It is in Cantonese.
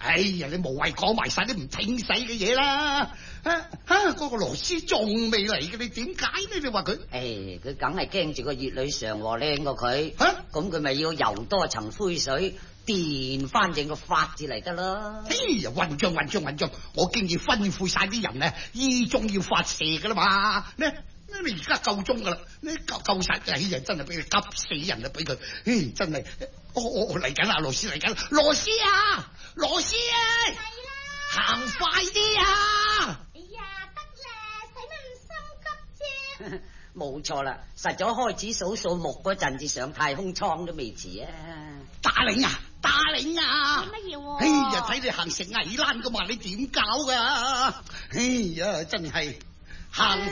哎呀，你無謂講埋晒啲唔聽使嘅嘢啦！嗰個羅斯仲未嚟嘅，你點解呢？你話佢？ 佢梗係驚住個月女嫦娥靚過佢，咁佢咪要游多層灰水，電翻正個法字嚟得啦。 哎呀，混帳！我經已吩咐晒啲人啊，依鐘要發射噶啦嘛。你而家夠鐘噶啦，你夠晒，哎呀，真係俾佢急死人啦！俾佢，真係，我嚟緊啦，羅斯嚟緊，羅斯啊，係啦，行快啲啊！ 哎呀，得啦，使乜咁心急啫？ 冇錯啦，實咗開始數數目嗰陣至上太空艙都未遲啊！ 打領啊！ 乜嘢？ 哎呀，睇你行成危難噶嘛，你點搞噶？哎呀，真係行